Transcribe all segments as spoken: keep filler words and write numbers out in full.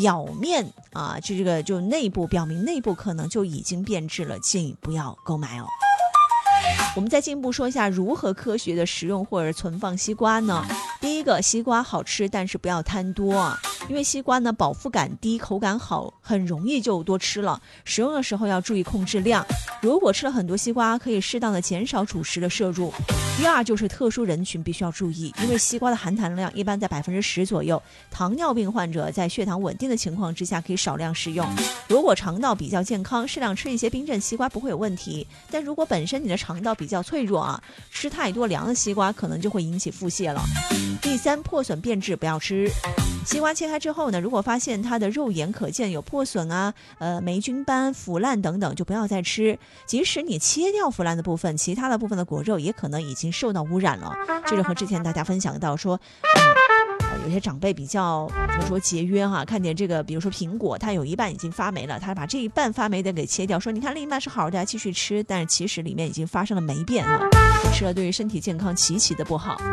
表面啊，这个就内部表明内部可能就已经变质了，建议不要购买哦。我们再进一步说一下如何科学的食用或者存放西瓜呢？第一个，西瓜好吃，但是不要贪多啊，因为西瓜呢饱腹感低，口感好，很容易就多吃了。食用的时候要注意控制量，如果吃了很多西瓜，可以适当的减少主食的摄入。第二就是特殊人群必须要注意，因为西瓜的含糖量一般在百分之十左右，糖尿病患者在血糖稳定的情况之下可以少量食用。如果肠道比较健康，适量吃一些冰镇西瓜不会有问题，但如果本身你的肠道比较脆弱啊，吃太多凉的西瓜可能就会引起腹泻了。第三，破损变质不要吃。西瓜切开之后呢，如果发现它的肉眼可见有破损啊、呃霉菌斑、腐烂等等，就不要再吃。即使你切掉腐烂的部分，其他的部分的果肉也可能已经受到污染了。这就和之前大家分享到说，嗯呃、有些长辈比较怎么说节约哈、啊，看见这个，比如说苹果，它有一半已经发霉了，他把这一半发霉的给切掉，说你看另一半是好的，继续吃，但是其实里面已经发生了霉变啊，吃了对于身体健康极其的不好。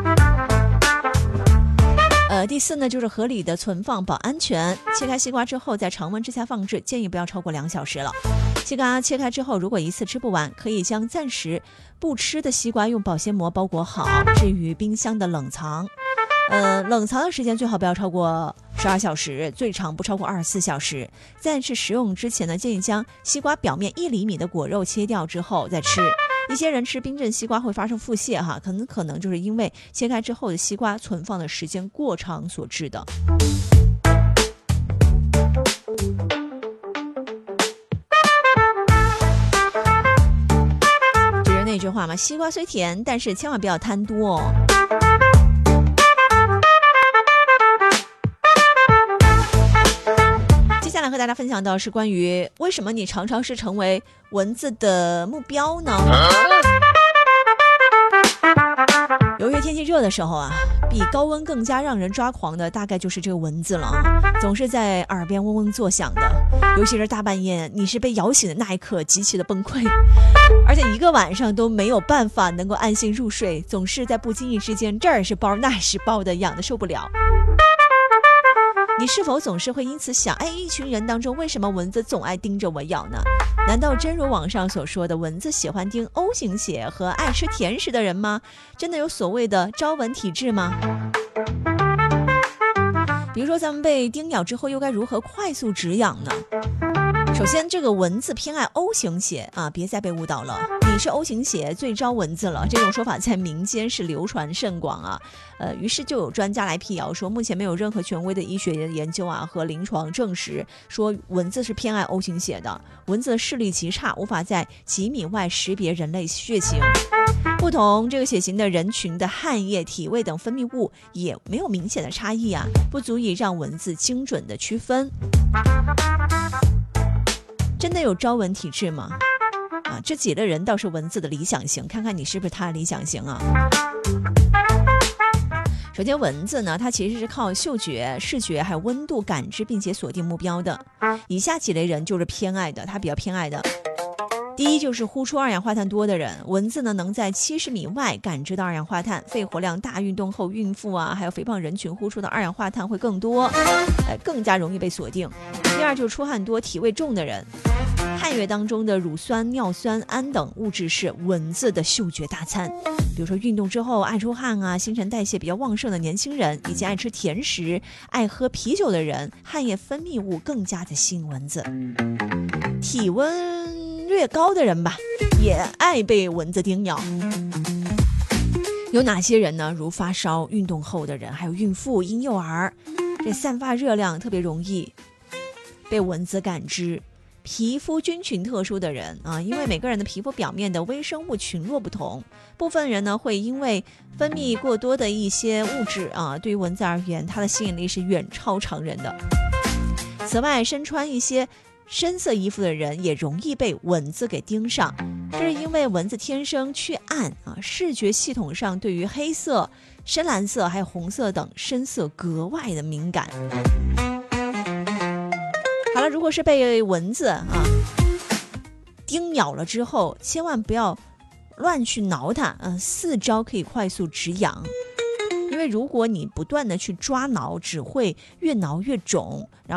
呃，第四呢，就是合理的存放保安全。切开西瓜之后，在常温之下放置，建议不要超过两小时了。西瓜切开之后，如果一次吃不完，可以将暂时不吃的西瓜用保鲜膜包裹好，置于冰箱的冷藏。呃，冷藏的时间最好不要超过十二小时，最长不超过二十四小时。在吃食用之前呢，建议将西瓜表面一厘米的果肉切掉之后再吃。一些人吃冰镇西瓜会发生腹泻哈，可能可能就是因为切开之后的西瓜存放的时间过长所致的。就是那句话嘛，西瓜虽甜，但是千万不要贪多哦。接下来和大家分享到是关于为什么你常常是成为蚊子的目标呢？由于天气热的时候啊，比高温更加让人抓狂的大概就是这个蚊子了，总是在耳边嗡嗡作响的，尤其是大半夜你是被咬醒的那一刻极其的崩溃，而且一个晚上都没有办法能够安心入睡，总是在不经意之间这儿是包那是包的，痒得受不了。你是否总是会因此想，哎，一群人当中为什么蚊子总爱盯着我咬呢？难道真如网上所说的蚊子喜欢盯 O 型血和爱吃甜食的人吗？真的有所谓的招蚊体质吗？比如说咱们被叮咬之后又该如何快速止痒呢？首先这个蚊子偏爱 O 型血啊，别再被误导了，你是 O 型血最招蚊子了，这种说法在民间是流传甚广啊。呃，于是就有专家来辟谣说，目前没有任何权威的医学研究啊和临床证实说蚊子是偏爱 O 型血的。蚊子的视力极差，无法在几米外识别人类血型，不同这个血型的人群的汗液、体味等分泌物也没有明显的差异啊，不足以让蚊子精准的区分。真的有招蚊体质吗？啊，这几类人倒是蚊子的理想型，看看你是不是他的理想型啊。首先蚊子呢，它其实是靠嗅觉、视觉还有温度感知并且锁定目标的。以下几类人就是偏爱的，它比较偏爱的。第一就是呼出二氧化碳多的人，蚊子呢能在七十米外感知到二氧化碳，肺活量大、运动后孕妇啊，还有肥胖人群呼出的二氧化碳会更多，呃，更加容易被锁定。第二就是出汗多、体味重的人，汗液当中的乳酸、尿酸、胺等物质是蚊子的嗅觉大餐。比如说运动之后爱出汗啊，新陈代谢比较旺盛的年轻人，以及爱吃甜食、爱喝啤酒的人，汗液分泌物更加的吸引蚊子。体温略高的人吧，也爱被蚊子叮咬。有哪些人呢？如发烧、运动后的人，还有孕妇、婴幼儿，这散发热量特别容易被蚊子感知。皮肤菌群特殊的人啊，因为每个人的皮肤表面的微生物群落不同，部分人呢会因为分泌过多的一些物质啊，对于蚊子而言，它的吸引力是远超常人的。此外，身穿一些深色衣服的人也容易被蚊子给盯上，这是因为蚊子天生趋暗啊，视觉系统上对于黑色、深蓝色还有红色等深色格外的敏感。好了，如果是被蚊子啊叮咬了之后，千万不要乱去挠它，嗯，四招可以快速止痒。因为如果你不断的去抓挠，只会越挠越肿。